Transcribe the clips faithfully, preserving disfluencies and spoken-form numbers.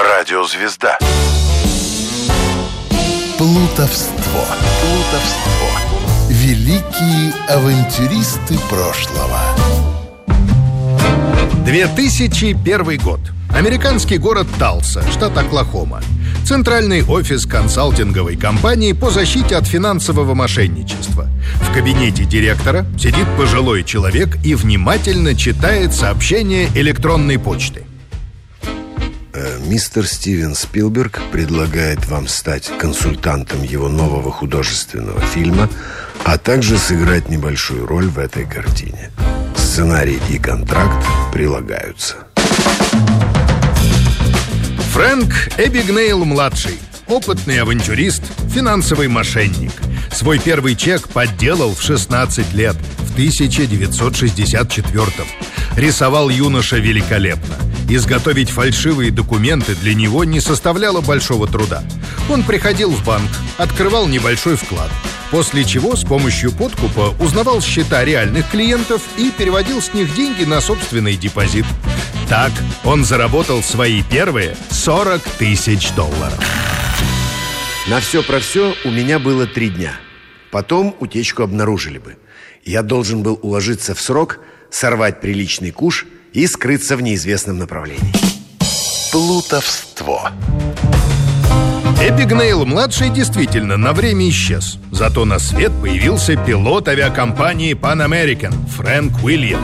Радиозвезда. Плутовство. Плутовство. Великие авантюристы прошлого. две тысячи первый год. Американский город Талса, штат Оклахома. Центральный офис консалтинговой компании по защите от финансового мошенничества. В кабинете директора сидит пожилой человек и внимательно читает сообщения электронной почты. Мистер Стивен Спилберг предлагает вам стать консультантом его нового художественного фильма, а также сыграть небольшую роль в этой картине. Сценарий и контракт прилагаются. Фрэнк Эбигнейл-младший. Опытный авантюрист, финансовый мошенник. Свой первый чек подделал в шестнадцать лет, в тысяча девятьсот шестьдесят четвёртом. Рисовал юноша великолепно. Изготовить фальшивые документы для него не составляло большого труда. Он приходил в банк, открывал небольшой вклад, после чего с помощью подкупа узнавал счета реальных клиентов и переводил с них деньги на собственный депозит. Так он заработал свои первые сорок тысяч долларов. На все про все у меня было три дня. Потом утечку обнаружили бы. Я должен был уложиться в срок, сорвать приличный куш и скрыться в неизвестном направлении. Плутовство. Эбигнейл-младший действительно на время исчез. Зато на свет появился пилот авиакомпании Pan American Фрэнк Уильям.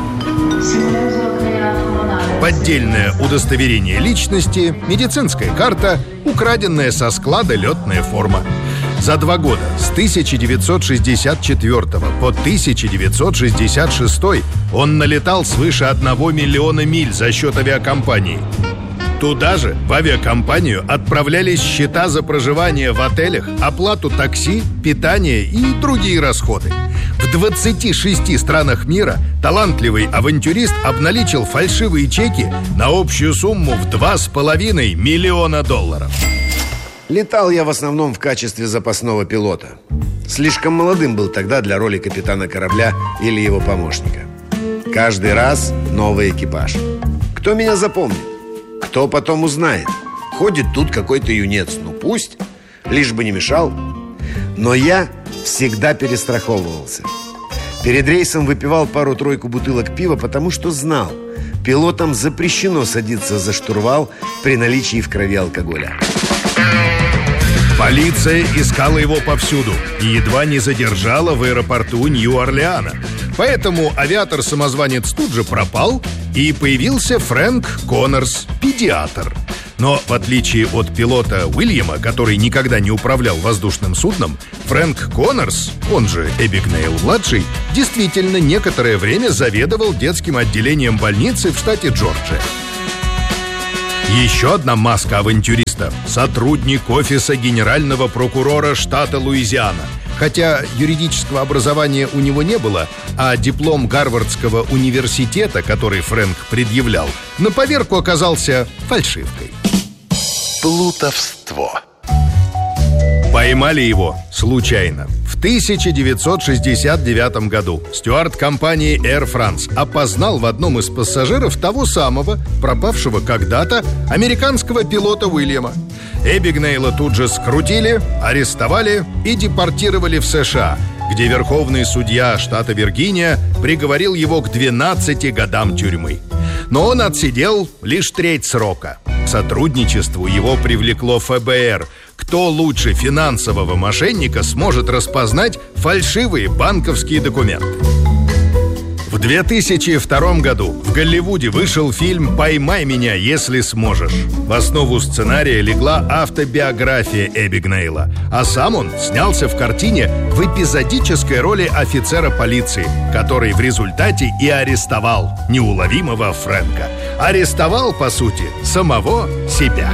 Поддельное удостоверение личности, медицинская карта, украденная со склада летная форма. За два года, с тысяча девятьсот шестьдесят четвёртого по тысяча девятьсот шестьдесят шестой, он налетал свыше одного миллиона миль за счет авиакомпании. Туда же, в авиакомпанию, отправлялись счета за проживание в отелях, оплату такси, питание и другие расходы. В двадцати шести странах мира талантливый авантюрист обналичил фальшивые чеки на общую сумму в два с половиной миллиона долларов. Летал я в основном в качестве запасного пилота. Слишком молодым был тогда для роли капитана корабля или его помощника. Каждый раз новый экипаж. Кто меня запомнит? Кто потом узнает? Ходит тут какой-то юнец. Ну пусть, лишь бы не мешал. Но я всегда перестраховывался. Перед рейсом выпивал пару-тройку бутылок пива, потому что знал, пилотам запрещено садиться за штурвал при наличии в крови алкоголя. Полиция искала его повсюду и едва не задержала в аэропорту Нью-Орлеана. Поэтому авиатор-самозванец тут же пропал, и появился Фрэнк Коннорс, педиатр. Но в отличие от пилота Уильяма, который никогда не управлял воздушным судном, Фрэнк Коннорс, он же Эбигнейл-младший, действительно некоторое время заведовал детским отделением больницы в штате Джорджия. Еще одна маска авантюриста – сотрудник офиса генерального прокурора штата Луизиана. Хотя юридического образования у него не было, а диплом Гарвардского университета, который Фрэнк предъявлял, на поверку оказался фальшивкой. Плутовство. Поймали его случайно. В тысяча девятьсот шестьдесят девятом году стюард компании Air France опознал в одном из пассажиров того самого, пропавшего когда-то, американского пилота Уильяма. Эбигнейла тут же скрутили, арестовали и депортировали в США, где верховный судья штата Виргиния приговорил его к двенадцати годам тюрьмы. Но он отсидел лишь треть срока. К сотрудничеству его привлекло эф бэ эр. Кто лучше финансового мошенника сможет распознать фальшивые банковские документы? В две тысячи втором году в Голливуде вышел фильм «Поймай меня, если сможешь». В основу сценария легла автобиография Эбигнейла, а сам он снялся в картине в эпизодической роли офицера полиции, который в результате и арестовал неуловимого Фрэнка. Арестовал, по сути, самого себя.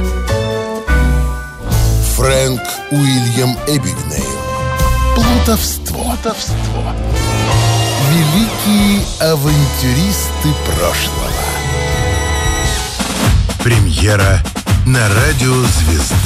Фрэнк Уильям Эбигнейл. Плутовство. Плутовство. Великие авантюристы прошлого. Премьера на радиозвезда.